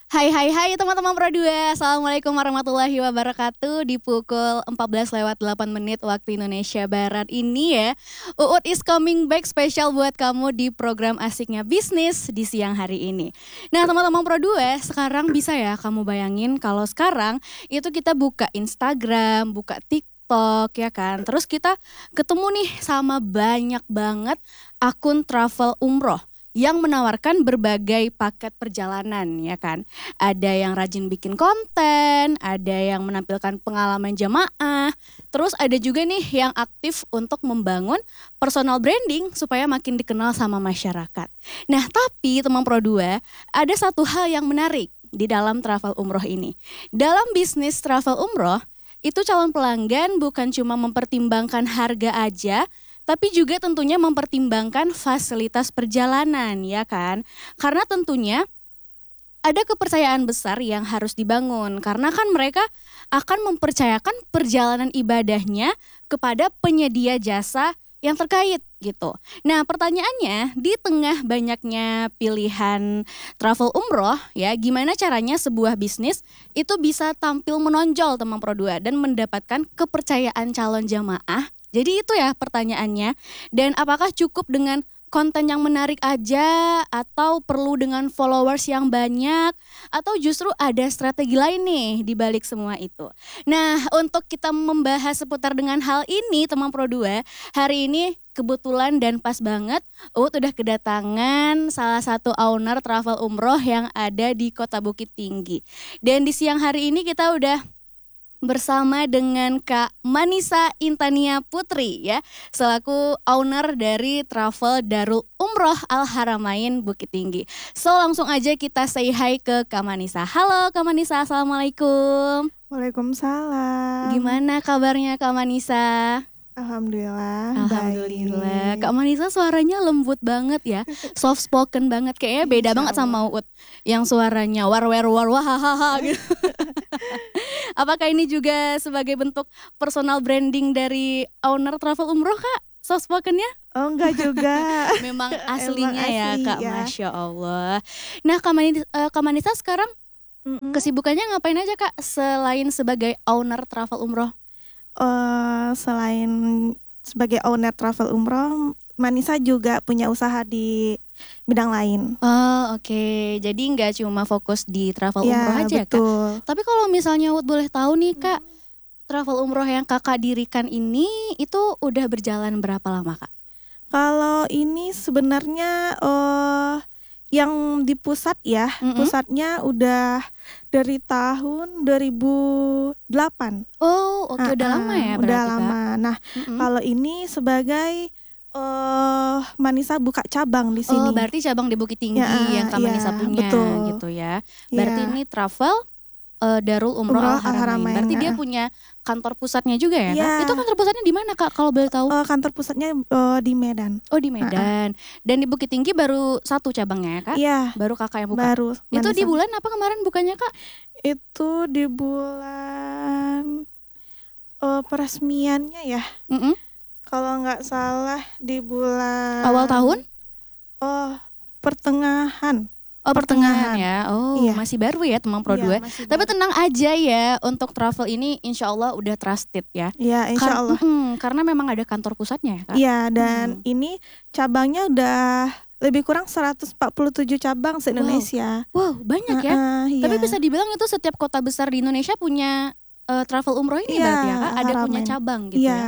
Hai teman-teman Pro 2. Assalamualaikum warahmatullahi wabarakatuh. Di pukul 14:08 waktu Indonesia Barat ini ya, Uut is coming back spesial buat kamu di program asiknya bisnis di siang hari ini. Nah teman-teman Pro 2, sekarang bisa ya kamu bayangin kalau sekarang itu kita buka Instagram, buka TikTok ya kan. Terus kita ketemu nih sama banyak banget akun travel umroh yang menawarkan berbagai paket perjalanan ya kan. Ada yang rajin bikin konten, ada yang menampilkan pengalaman jamaah, terus ada juga nih yang aktif untuk membangun personal branding supaya makin dikenal sama masyarakat. Nah tapi teman Pro 2, ada satu hal yang menarik di dalam travel umroh ini. Dalam bisnis travel umroh, itu calon pelanggan bukan cuma mempertimbangkan harga aja, tapi juga tentunya mempertimbangkan fasilitas perjalanan ya kan. Karena tentunya ada kepercayaan besar yang harus dibangun. Karena kan mereka akan mempercayakan perjalanan ibadahnya kepada penyedia jasa yang terkait gitu. Nah pertanyaannya, di tengah banyaknya pilihan travel umroh ya, gimana caranya sebuah bisnis itu bisa tampil menonjol teman Pro 2 dan mendapatkan kepercayaan calon jamaah. Jadi itu ya pertanyaannya. Dan apakah cukup dengan konten yang menarik aja, atau perlu dengan followers yang banyak, atau justru ada strategi lain nih di balik semua itu. Nah untuk kita membahas seputar dengan hal ini teman Pro 2, hari ini kebetulan dan pas banget Uut udah kedatangan salah satu owner travel umroh yang ada di Kota Bukit Tinggi. Dan di siang hari ini kita udah bersama dengan Kak Manisa Intania Putri ya, selaku owner dari travel Darul Umroh Al Haramain Bukit Tinggi. So langsung aja kita say hi ke Kak Manisa. Halo Kak Manisa, assalamualaikum. Waalaikumsalam. Gimana kabarnya Kak Manisa? Alhamdulillah. Alhamdulillah. Baik. Kak Manisa suaranya lembut banget ya, soft spoken banget, kayaknya beda banget sama Uut yang suaranya war hahaha gitu. Apakah ini juga sebagai bentuk personal branding dari owner travel umroh Kak? Soft spokennya? Oh enggak juga. Memang aslinya Emang ya asli, Kak, ya. Masya Allah. Nah Kak Manisa sekarang kesibukannya ngapain aja Kak selain sebagai owner travel umroh? Selain sebagai owner travel umroh, Manisa juga punya usaha di bidang lain. Oh oke. Jadi nggak cuma fokus di travel Ya, umroh aja Kak? betul. Tapi kalau misalnya Uut boleh tahu nih Kak, travel umroh yang Kakak dirikan ini itu udah berjalan berapa lama Kak? Kalau ini sebenarnya yang di pusat ya, pusatnya udah dari tahun 2008. Oh oke, udah lama ya berarti Udah Kak? lama. Nah, kalau ini sebagai Manisa buka cabang di sini. Oh berarti cabang di Bukit Tinggi yang Kak Manisa punya betul. gitu ya. Berarti Ya. ini travel Darul Umroh Al Haramain. Berarti dia punya kantor pusatnya juga ya Kak? Ya. Itu kantor pusatnya di mana Kak kalau boleh tahu? Kantor pusatnya di Medan. Oh di Medan. Dan di Bukit Tinggi baru satu cabangnya ya Kak? Iya. Baru Kakak yang buka? Baru. Itu di Manisa. bulan apa kemarin bukanya Kak? Itu di bulan peresmiannya ya. Kalau nggak salah di bulan Awal tahun? Pertengahan. Oh pertengahan ya. Oh Iya. masih baru ya teman Pro 2. Iya, masih Tapi baru. tenang aja ya, untuk travel ini insya Allah udah trusted ya. Iya, insya Allah. Karena memang ada kantor pusatnya ya Kak. Iya, dan ini cabangnya udah lebih kurang 147 cabang se-Indonesia. Wow banyak ya. Iya. Tapi bisa dibilang itu setiap kota besar di Indonesia punya travel umroh ini Iya, berarti ya Kak? Ada punya Haramain. cabang gitu Iya, ya.